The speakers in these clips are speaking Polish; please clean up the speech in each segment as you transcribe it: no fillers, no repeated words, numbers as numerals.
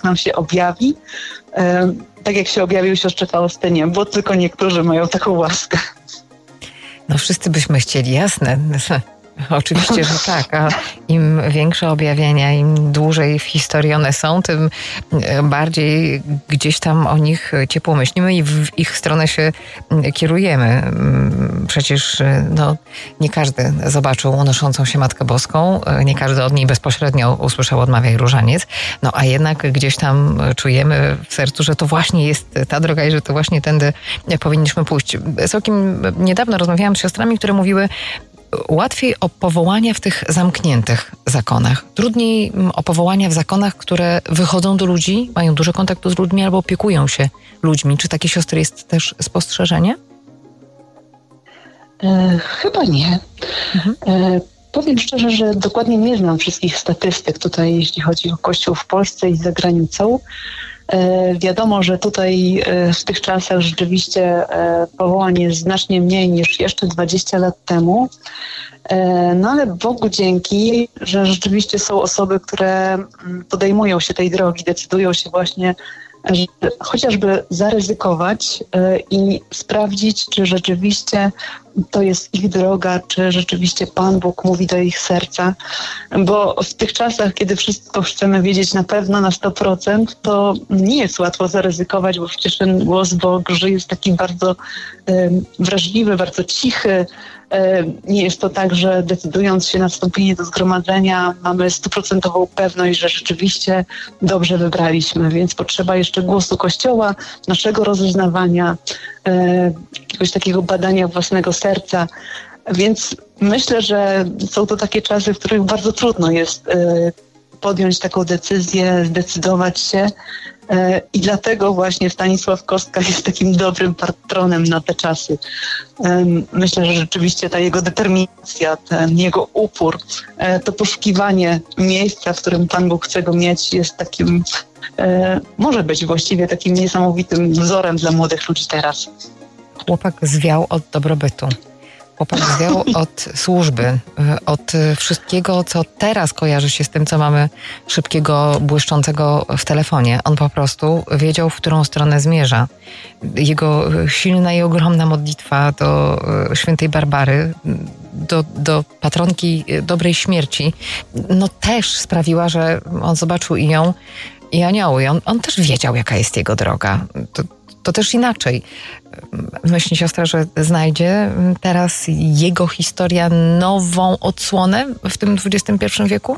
Bóg nam się objawi, tak jak się objawił siostrze Faustynie, bo tylko niektórzy mają taką łaskę. No wszyscy byśmy chcieli, jasne. Oczywiście, że tak, a im większe objawienia, im dłużej w historii one są, tym bardziej gdzieś tam o nich ciepło myślimy i w ich stronę się kierujemy. Przecież nie każdy zobaczył unoszącą się Matkę Boską, nie każdy od niej bezpośrednio usłyszał Odmawiaj Różaniec, a jednak gdzieś tam czujemy w sercu, że to właśnie jest ta droga i że to właśnie tędy powinniśmy pójść. Całkiem niedawno rozmawiałam z siostrami, które mówiły, łatwiej o powołania w tych zamkniętych zakonach. Trudniej o powołania w zakonach, które wychodzą do ludzi, mają dużo kontaktu z ludźmi albo opiekują się ludźmi. Czy takie siostry jest też spostrzeżenie? Chyba nie. Powiem szczerze, że dokładnie nie znam wszystkich statystyk tutaj, jeśli chodzi o Kościół w Polsce i za granicą. Wiadomo, że tutaj w tych czasach rzeczywiście powołań jest znacznie mniej niż jeszcze 20 lat temu. No ale Bogu dzięki, że rzeczywiście są osoby, które podejmują się tej drogi, decydują się właśnie, chociażby zaryzykować i sprawdzić, czy rzeczywiście to jest ich droga, czy rzeczywiście Pan Bóg mówi do ich serca, bo w tych czasach, kiedy wszystko chcemy wiedzieć na pewno, na 100%, to nie jest łatwo zaryzykować, bo przecież ten głos Boży jest taki bardzo wrażliwy, bardzo cichy. Nie jest to tak, że decydując się na wstąpienie do zgromadzenia mamy 100% pewność, że rzeczywiście dobrze wybraliśmy, więc potrzeba jeszcze głosu Kościoła, naszego rozeznawania, jakiegoś takiego badania własnego serca. Więc myślę, że są to takie czasy, w których bardzo trudno jest podjąć taką decyzję, zdecydować się. I dlatego właśnie Stanisław Kostka jest takim dobrym patronem na te czasy. Myślę, że rzeczywiście ta jego determinacja, ten jego upór, to poszukiwanie miejsca, w którym Pan Bóg chce go mieć, jest takim, może być właściwie takim niesamowitym wzorem dla młodych ludzi teraz. Chłopak zwiał od dobrobytu. Chłopak zwiał od służby, od wszystkiego, co teraz kojarzy się z tym, co mamy szybkiego, błyszczącego w telefonie. On po prostu wiedział, w którą stronę zmierza. Jego silna i ogromna modlitwa do świętej Barbary, do patronki dobrej śmierci, też sprawiła, że on zobaczył i ją, i anioły. On też wiedział, jaka jest jego droga. To też inaczej. Myśli siostra, że znajdzie teraz jego historia nową odsłonę w tym XXI wieku?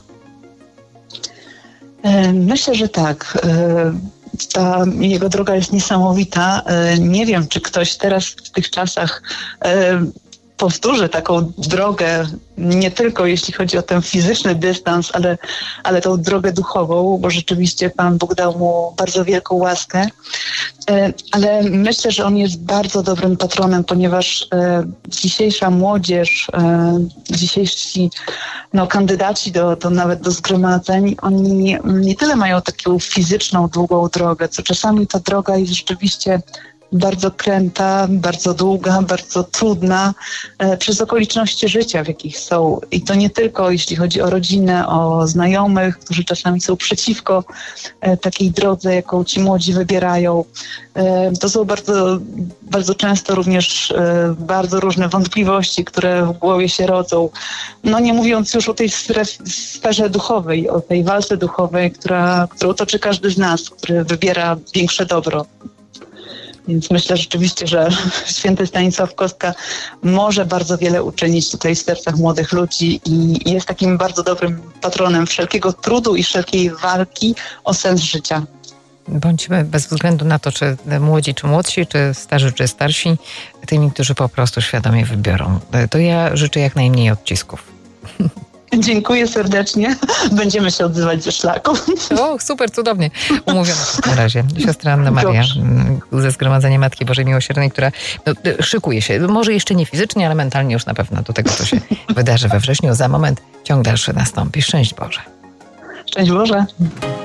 Myślę, że tak. Ta jego droga jest niesamowita. Nie wiem, czy ktoś teraz w tych czasach powtórzy taką drogę, nie tylko jeśli chodzi o ten fizyczny dystans, ale tą drogę duchową, bo rzeczywiście Pan Bóg dał mu bardzo wielką łaskę. Ale myślę, że on jest bardzo dobrym patronem, ponieważ dzisiejsza młodzież, dzisiejsi kandydaci nawet do zgromadzeń, oni nie tyle mają taką fizyczną, długą drogę, co czasami ta droga jest rzeczywiście bardzo kręta, bardzo długa, bardzo trudna przez okoliczności życia, w jakich są. I to nie tylko jeśli chodzi o rodzinę, o znajomych, którzy czasami są przeciwko takiej drodze, jaką ci młodzi wybierają. To są bardzo, bardzo często również bardzo różne wątpliwości, które w głowie się rodzą. Nie mówiąc już o tej sferze duchowej, o tej walce duchowej, którą toczy każdy z nas, który wybiera większe dobro. Więc myślę rzeczywiście, że święty Stanisław Kostka może bardzo wiele uczynić tutaj w sercach młodych ludzi i jest takim bardzo dobrym patronem wszelkiego trudu i wszelkiej walki o sens życia. Bądźmy bez względu na to, czy młodzi, czy młodsi, czy starzy, czy starsi, tymi, którzy po prostu świadomie wybiorą. To ja życzę jak najmniej odcisków. Dziękuję serdecznie. Będziemy się odzywać ze szlaku. O, super, cudownie. Umówiona na razie. Siostra Anna Maria ze Zgromadzenia Matki Bożej Miłosiernej, która szykuje się, może jeszcze nie fizycznie, ale mentalnie już na pewno do tego, co się wydarzy we wrześniu. Za moment ciąg dalszy nastąpi. Szczęść Boże. Szczęść Boże.